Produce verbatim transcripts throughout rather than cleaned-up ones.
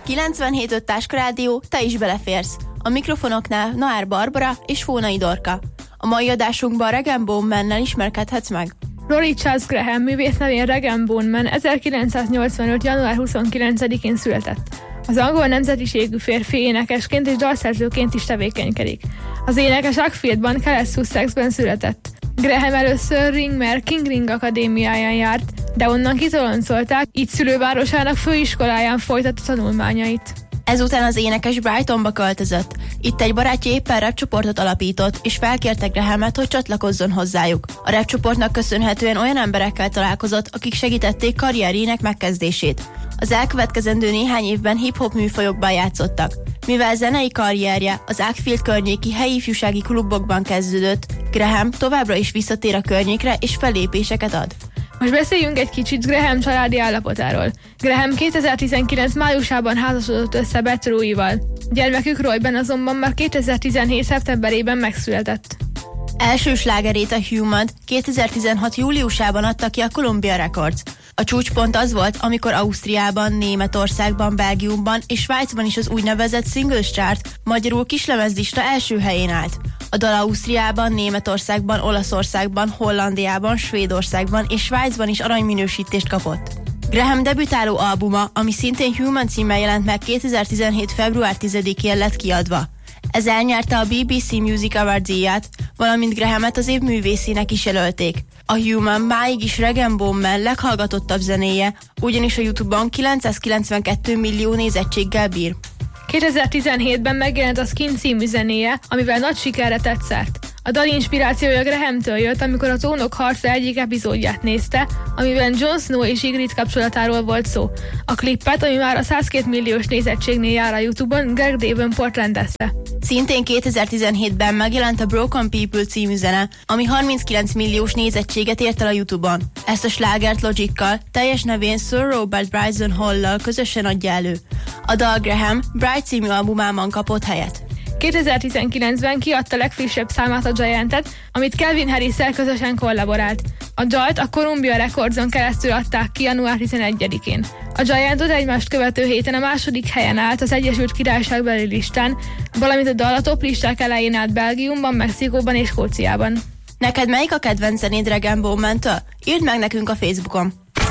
kilencvenhét öt Táska Rádió, te is beleférsz. A mikrofonoknál Naár Barbara és Fónai Dorka. A mai adásunkban Rag and Bone Man-nel ismerkedhetsz meg. Rory Charles Graham művész nevén Rag and Bone Man ezerkilencszáznyolcvanöt. január huszonkilencedikén született. Az angol nemzetiségű férfi énekesként és dalszerzőként is tevékenykedik. Az énekes Uckfieldban, Kelet-Sussexben született. Graham először Ringmer King Ring Akadémiáján járt, de onnan kitoloncolták, így szülővárosának főiskoláján folytatta tanulmányait. Ezután az énekes Brightonba költözött. Itt egy barátja éppen rap csoportot alapított, és felkérte Grahamet, hogy csatlakozzon hozzájuk. A rap csoportnak köszönhetően olyan emberekkel találkozott, akik segítették karrierjének megkezdését. Az elkövetkezendő néhány évben hip-hop műfajokban játszottak. Mivel zenei karrierje az Uckfield környéki helyi ifjúsági klubokban kezdődött, Graham továbbra is visszatér a környékre és fellépéseket ad. Most beszéljünk egy kicsit Graham családi állapotáról. Graham kétezer-tizenkilenc májusában házasodott össze Beth Roy-val. Gyermekük Royben azonban már kétezer-tizenhét szeptemberében megszületett. Első slágerét, a Human kétezer-tizenhat júliusában adta ki a Columbia Records. A csúcspont az volt, amikor Ausztriában, Németországban, Belgiumban és Svájcban is az úgynevezett Singles Chart, magyarul kislemezlista első helyén állt. A dal Ausztriában, Németországban, Olaszországban, Hollandiában, Svédországban és Svájcban is aranyminősítést kapott. Graham debütáló albuma, ami szintén Human címmel jelent meg kétezer-tizenhét február tizedikén lett kiadva. Ez elnyerte a bé bé cé Music Award díját, valamint Grahamet az év művészének is jelölték. A Human máig is Rag and Bone Man leghallgatottabb zenéje, ugyanis a YouTube-on kilencszázkilencvenkettő millió nézettséggel bír. kétezer-tizenhétben megjelent a Skin című zenéje, amivel nagy sikerre tett szert. A dal inspirációja Grahamtől jött, amikor a Trónok harca egyik epizódját nézte, amiben Jon Snow és Ygritte kapcsolatáról volt szó. A klippet, ami már a százkettő milliós nézettségnél jár a YouTube-on, Greg Davenport rendezte. Szintén kétezer-tizenhétben megjelent a Broken People című zene, ami harminckilenc milliós nézettséget ért el a YouTube-on. Ezt a slágert Logikkal, teljes nevén Sir Robert Bryson Hall-lal közösen adja elő. A dal Graham Bright című albumában kapott helyet. kétezer-tizenkilencben kiadta legfrissebb számát, a Giant-et, amit Calvin Harris-szel közösen kollaborált. A dalt a Columbia Recordson keresztül adták ki január tizenegyedikén. A Giantot egymást követő héten a második helyen állt az Egyesült Királyságbeli listán, valamint a dal a top listák elején állt Belgiumban, Mexikóban és Skóciában. Neked melyik a kedvenc zenéd Rag and Bone Man-től? Írd meg nekünk a Facebookon.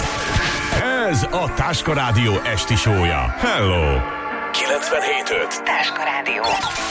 Ez a Táska Rádió esti show-ja. Hello! kilencvenhét öt Táska Rádió.